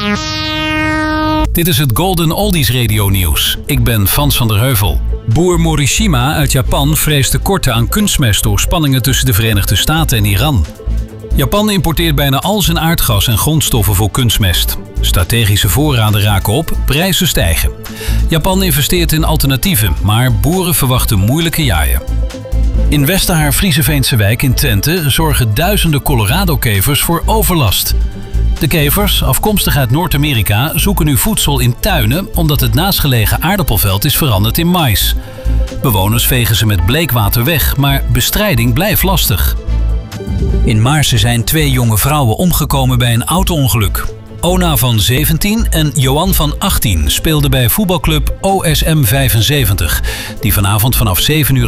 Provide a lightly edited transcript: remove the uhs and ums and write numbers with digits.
Dit is het Golden Oldies Radio Nieuws. Ik ben Frans van der Heuvel. Boer Morishima uit Japan vreest tekorten aan kunstmest door spanningen tussen de Verenigde Staten en Iran. Japan importeert bijna al zijn aardgas en grondstoffen voor kunstmest. Strategische voorraden raken op, prijzen stijgen. Japan investeert in alternatieven, maar boeren verwachten moeilijke jaren. In Westerhaar-Vriezeveense wijk in Twente zorgen duizenden Colorado-kevers voor overlast. De kevers, afkomstig uit Noord-Amerika, zoeken nu voedsel in tuinen omdat het naastgelegen aardappelveld is veranderd in mais. Bewoners vegen ze met bleekwater weg, maar bestrijding blijft lastig. In Maarsen zijn 2 jonge vrouwen omgekomen bij een auto-ongeluk. Ona van 17 en Johan van 18 speelden bij voetbalclub OSM 75, die vanavond vanaf 7 uur